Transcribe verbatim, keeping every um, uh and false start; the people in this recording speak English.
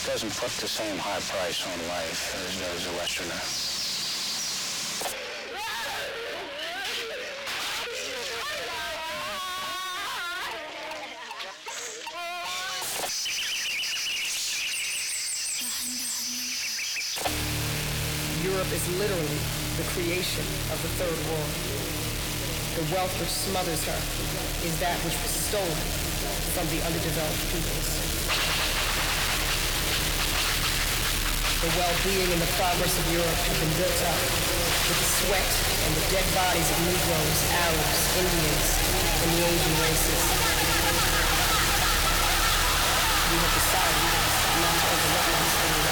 doesn't put the same high price on life as does a Westerner. Europe is literally the creation of the third world. The wealth which smothers her is that which was stolen from the underdeveloped peoples. The well-being and the progress of Europe have been built up with the sweat and the dead bodies of Negroes, Arabs, Indians, and the Asian races. We have decided not to overlook these things.